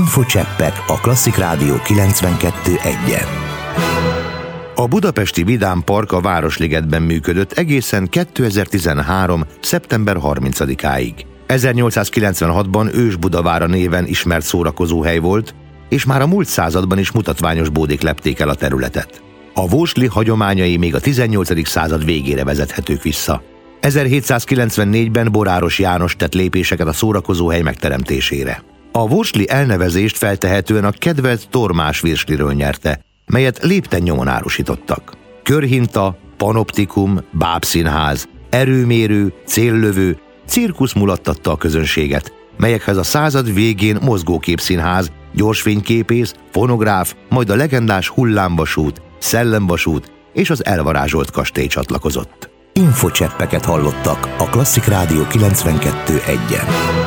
Infocseppek a Klasszik Rádió 92.1-en. A budapesti Vidám Park a Városligetben működött egészen 2013. szeptember 30-áig. 1896-ban Ős-Budavára néven ismert szórakozóhely volt, és már a múlt században is mutatványos bódék lepték el a területet. A vósli hagyományai még a 18. század végére vezethetők vissza. 1794-ben Boráros János tett lépéseket a szórakozóhely megteremtésére. A vósli elnevezést feltehetően a kedvelt Tormás virsliről nyerte, melyet lépten nyomon árusítottak. Körhinta, panoptikum, bábszínház, erőmérő, céllövő, cirkusz mulattatta a közönséget, melyekhez a század végén mozgóképszínház, gyorsfényképész, fonográf, majd a legendás hullámvasút, szellemvasút és az elvarázsolt kastély csatlakozott. Infocseppeket hallottak a Klasszik Rádió 92.1-en.